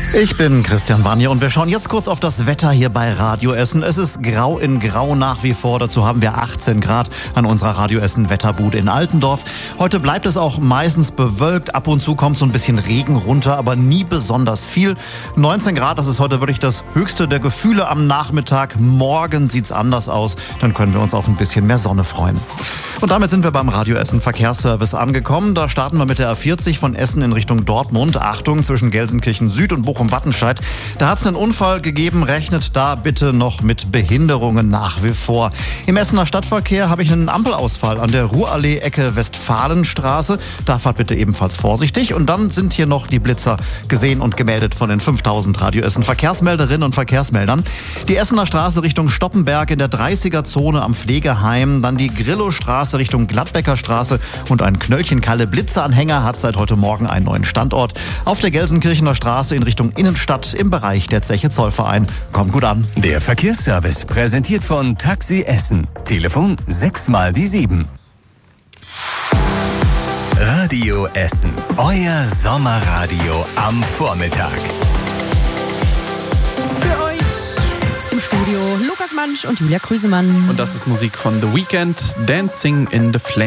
Ich bin Christian Wanje und wir schauen jetzt kurz auf das Wetter hier bei Radio Essen. Es ist grau in grau nach wie vor. Dazu haben wir 18 Grad an unserer Radio Essen Wetterbude in Altendorf. Heute bleibt es auch meistens bewölkt. Ab und zu kommt so ein bisschen Regen runter, aber nie besonders viel. 19 Grad, das ist heute wirklich das höchste der Gefühle am Nachmittag. Morgen sieht's anders aus. Dann können wir uns auf ein bisschen mehr Sonne freuen. Und damit sind wir beim Radio Essen Verkehrsservice angekommen. Da starten wir mit der A40 von Essen in Richtung Dortmund. Achtung, zwischen Gelsenkirchen Süd und Bochum-Wattenscheid. Da hat es einen Unfall gegeben. Rechnet da bitte noch mit Behinderungen nach wie vor. Im Essener Stadtverkehr habe ich einen Ampelausfall an der Ruhrallee Ecke Westfalenstraße. Da fahrt bitte ebenfalls vorsichtig. Und dann sind hier noch die Blitzer gesehen und gemeldet von den 5000 Radio Essen Verkehrsmelderinnen und Verkehrsmeldern. Die Essener Straße Richtung Stoppenberg in der 30er-Zone am Pflegeheim. Dann die Grillostraße Richtung Gladbecker Straße und ein Knöllchenkalle Blitzeranhänger hat seit heute Morgen einen neuen Standort auf der Gelsenkirchener Straße in Richtung Innenstadt im Bereich der Zeche Zollverein. Kommt gut an. Der Verkehrsservice präsentiert von Taxi Essen. Telefon 6x7. Radio Essen. Euer Sommerradio am Vormittag. Für euch im Studio Lukas Mansch und Julia Krüsemann. Und das ist Musik von The Weeknd, Dancing in the Flames.